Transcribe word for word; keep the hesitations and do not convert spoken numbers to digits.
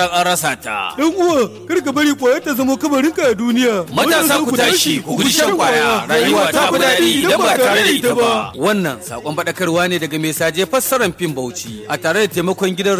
zarar an rasa ta. Dan uwa, kar ka bari kwaya ta zama kabarinka a duniya. Matasa ku tashi, ku guji shan kwaya. Rayuwa ta fi daɗi idan ba tare da ita ba. Wannan sakon faɗakarwa ne daga mai saje fassarar fim Bauchi a tare da taimakon gidan